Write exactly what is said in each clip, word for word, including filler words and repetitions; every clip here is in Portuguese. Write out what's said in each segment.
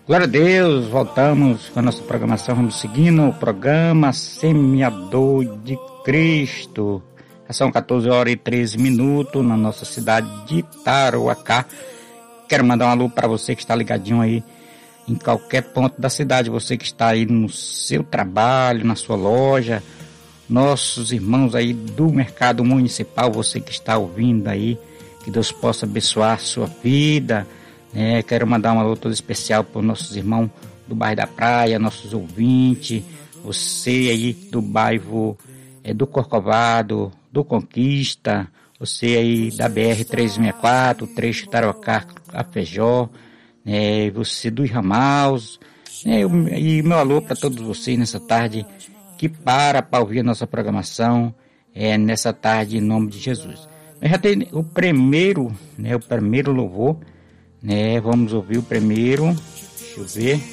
Glória a Deus, voltamos com a nossa programação, vamos seguindo o programa Semeador de Cristo. São quatorze horas e treze minutos na nossa cidade de Tarauacá. Quero mandar um alô para você que está ligadinho aí em qualquer ponto da cidade, você que está aí no seu trabalho, na sua loja, nossos irmãos aí do mercado municipal, você que está ouvindo aí, que Deus possa abençoar a sua vida. É, quero mandar um alô todo especial para os nossos irmãos do bairro da Praia, nossos ouvintes, você aí do bairro é, do Corcovado, do Conquista, você aí da B R trezentos e sessenta e quatro, trecho Tarauacá a Feijó, é, você dos Ramaus, é, e meu alô para todos vocês nessa tarde que para para ouvir a nossa programação é, nessa tarde em nome de Jesus. Eu já tem o primeiro, né, o primeiro louvor, né, vamos ouvir o primeiro, deixa eu ver.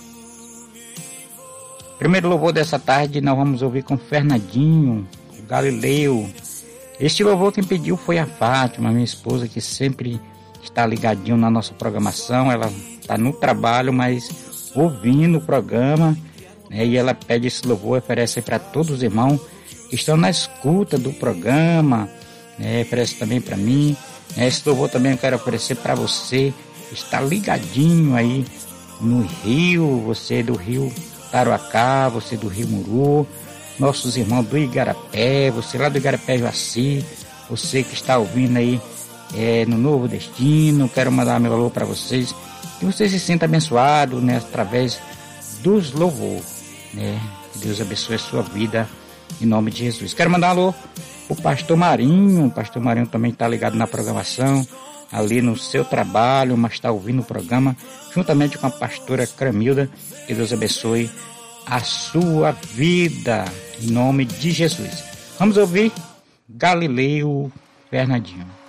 Primeiro louvor dessa tarde nós vamos ouvir com Fernandinho, o Galileu. Este louvor quem pediu foi a Fátima, minha esposa, que sempre está ligadinho na nossa programação. Ela está no trabalho, mas ouvindo o programa, né, e ela pede esse louvor, oferece para todos os irmãos que estão na escuta do programa, né, oferece também para mim. Esse louvor também eu quero oferecer para você que está ligadinho aí no Rio, você do Rio Tarauacá, você do Rio Muru, nossos irmãos do Igarapé, você lá do Igarapé Joaci, você que está ouvindo aí é, no Novo Destino. Quero mandar meu alô para vocês, que você se sinta abençoado, né, através dos louvores, né? Que Deus abençoe a sua vida em nome de Jesus. Quero mandar um alô o pastor Marinho, o pastor Marinho também está ligado na programação, ali no seu trabalho, mas está ouvindo o programa, juntamente com a pastora Cramilda. Que Deus abençoe a sua vida, em nome de Jesus. Vamos ouvir Galileu Fernandinho.